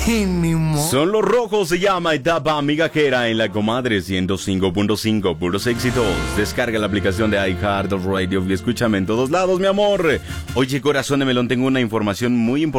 Son los rojos, se llama etapa migajera en la comadre 105.5, puros éxitos. Descarga la aplicación de iHeartRadio y escúchame en todos lados, mi amor. Oye, corazón de melón, tengo una información muy importante